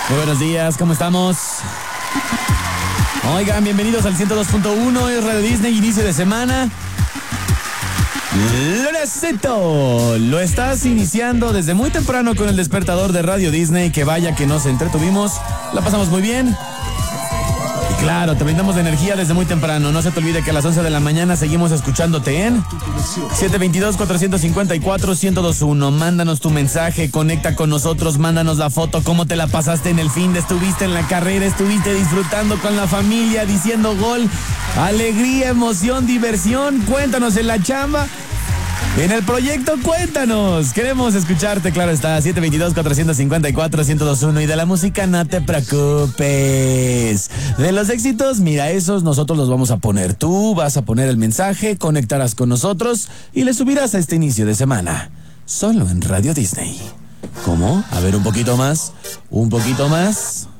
Muy buenos días, ¿cómo estamos? Oigan, bienvenidos al 102.1, es Radio Disney, inicio de semana. Lunecito, lo estás iniciando desde muy temprano con el despertador de Radio Disney, que vaya que nos entretuvimos, la pasamos muy bien. Y claro, te brindamos de energía desde muy temprano. No se te olvide que a las 11 de la mañana seguimos escuchándote en 722-454-1021. Mándanos tu mensaje, conecta con nosotros, mándanos la foto, cómo te la pasaste en el fin, estuviste en la carrera, estuviste disfrutando con la familia, diciendo gol, alegría, emoción, diversión. Cuéntanos en la chamba. En el proyecto, cuéntanos. Queremos escucharte, claro está. 722-454-1021. Y de la música, no te preocupes. De los éxitos, mira, esos nosotros los vamos a poner. Tú vas a poner el mensaje, conectarás con nosotros y le subirás a este inicio de semana. Solo en Radio Disney. ¿Cómo? A ver, un poquito más. Un poquito más.